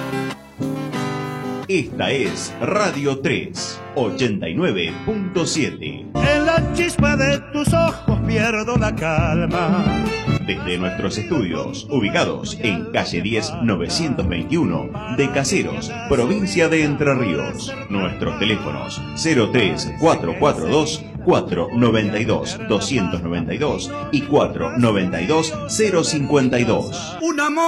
Esta es Radio 3, 89.7. En la chispa de tus ojos pierdo la calma. Desde nuestros estudios, ubicados en calle 10 921 de Caseros, provincia de Entre Ríos. Nuestros teléfonos 03442 492 292 y 492 052. Un amor